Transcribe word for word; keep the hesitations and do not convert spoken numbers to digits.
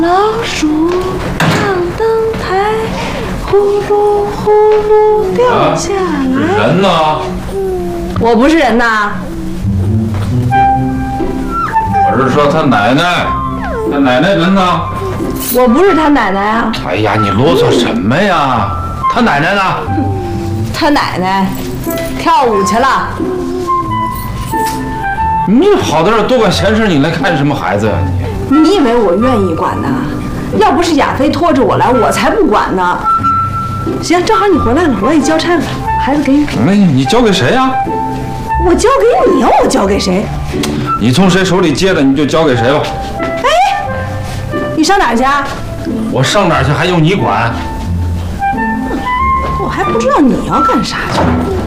老鼠上灯台，呼噜呼噜掉下来。 人呢？ 我不是人呐。 我是说他奶奶，他奶奶人呢？ 我不是他奶奶啊。 哎呀，你啰嗦什么呀？他奶奶呢？ 他奶奶跳舞去了。 你跑到这儿多管闲事，你来看什么孩子呀？你你以为我愿意管呢？要不是亚飞拖着我来，我才不管呢。行，正好你回来了，我也交差了，孩子给你。 那你交给谁呀？ 我交给你呀，我交给谁？ 你从谁手里接的，你就交给谁吧。 哎，你上哪儿去啊？ 我上哪儿去还用你管？ 我还不知道你要干啥去。